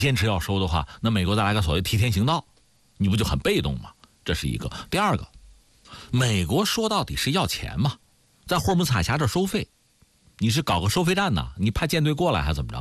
坚持要收的话，那美国再来个所谓替天行道，你不就很被动吗？这是一个。第二个，美国说到底是要钱嘛，在霍尔木兹海峡这收费，你是搞个收费站呢？你派舰队过来还怎么着？